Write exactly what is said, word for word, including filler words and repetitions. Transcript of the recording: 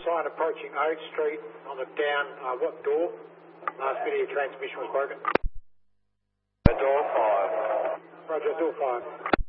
sign approaching Oak Street on the down, uh, what door? Last bit of your transmission was broken. Door five. Roger, door five.